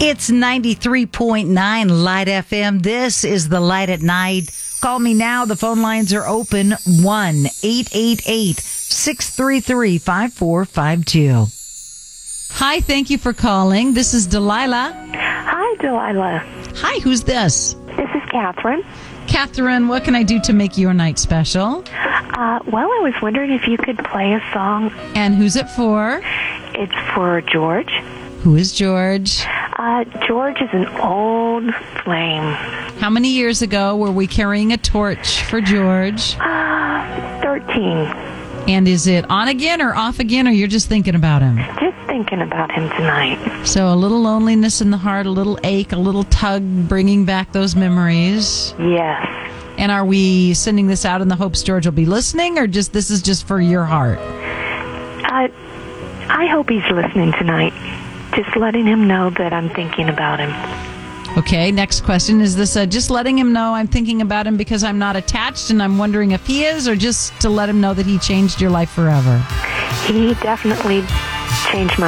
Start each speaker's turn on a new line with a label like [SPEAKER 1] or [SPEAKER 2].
[SPEAKER 1] It's 93.9 Light FM. This is the Light at Night. Call me now. The phone lines are open. 1-888-633-5452. Hi, thank you for calling. This is Delilah.
[SPEAKER 2] Hi, Delilah.
[SPEAKER 1] Hi, who's this?
[SPEAKER 2] This is Catherine.
[SPEAKER 1] Catherine, what can I do to make your night special?
[SPEAKER 2] Well, I was wondering if you could play a song.
[SPEAKER 1] And who's it for?
[SPEAKER 2] It's for George.
[SPEAKER 1] Who is George?
[SPEAKER 2] George is an old flame.
[SPEAKER 1] How many years ago were we carrying a torch for George?
[SPEAKER 2] 13.
[SPEAKER 1] And is it on again or off again, or you're just thinking about him?
[SPEAKER 2] Just thinking about him tonight.
[SPEAKER 1] So a little loneliness in the heart, a little ache, a little tug, bringing back those memories.
[SPEAKER 2] Yes.
[SPEAKER 1] And are we sending this out in the hopes George will be listening, or just this is just for your heart?
[SPEAKER 2] I hope he's listening tonight. Just letting him know that I'm thinking about him.
[SPEAKER 1] Okay, next question. Is this just letting him know I'm thinking about him because I'm not attached and I'm wondering if he is, or just to let him know that he changed your life forever?
[SPEAKER 2] He definitely changed my